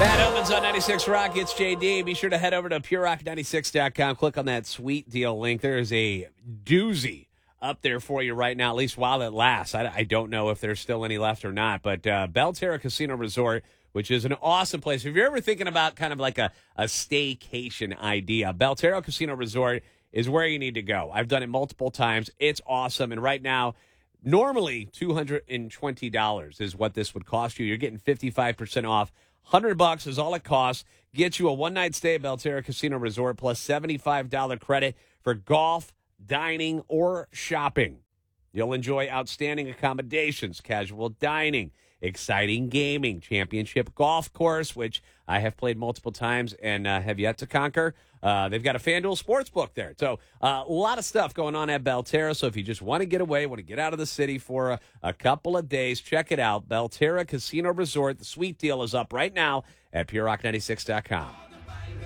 Matt Owens on 96 Rock. It's JD. Be sure to head over to purerock96.com. Click on that sweet deal link. There is a doozy up there for you right now, at least while it lasts. I don't know if there's still any left or not, but Belterra Casino Resort, which is an awesome place. If you're ever thinking about kind of like a staycation idea, Belterra Casino Resort is where you need to go. I've done it multiple times. It's awesome. And right now, normally $220 is what this would cost you. You're getting 55% off. $100 is all it costs. Get you a one-night stay at Belterra Casino Resort plus $75 credit for golf, dining, or shopping. You'll enjoy outstanding accommodations, casual dining, exciting gaming, championship golf course, which I have played multiple times and have yet to conquer. They've got a FanDuel Sportsbook there. So a lot of stuff going on at Belterra. So if you just want to get away, want to get out of the city for a couple of days, check it out. Belterra Casino Resort. The sweet deal is up right now at purerock96.com.